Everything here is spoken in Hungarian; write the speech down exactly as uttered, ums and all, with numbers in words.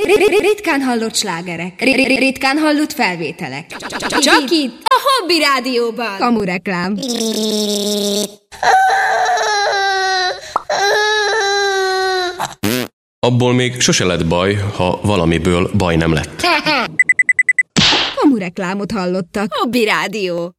Ritkán hallott slágerek. Ritkán hallott felvételek. Csak itt, a Hobby Rádióban. Kamureklám. Abból még sose lett baj, ha valamiből baj nem lett. Kamureklámot hallottak. Hobby Rádió.